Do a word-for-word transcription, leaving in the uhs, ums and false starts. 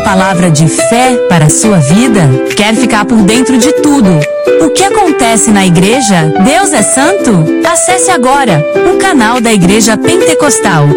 palavra de fé para a sua vida? Quer ficar por dentro de tudo? O que acontece na igreja? Deus é santo? Acesse agora o canal da Igreja Pentecostal